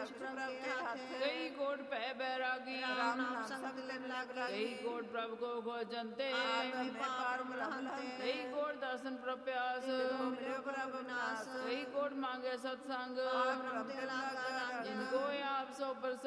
ਕਈ ਕੋਟ ਭੈ ਬੈਰਾਗੀ ਰਾਮ ਨਾਮ ਸੰਗ ਦਿਲ ਲਾਗ ਕਈ ਕੋਟ ਪ੍ਰਭ ਕੋ ਖੋਜੰਤੇ ਕਈ ਕੋਟ ਦਰਸ਼ਨ ਪ੍ਰਪਿਆਸ ਕਈ ਕੋਟ ਮੰਗੇ ਸਤਸੰਗ ਜਿਨ ਕੋ ਆਪ ਸੋ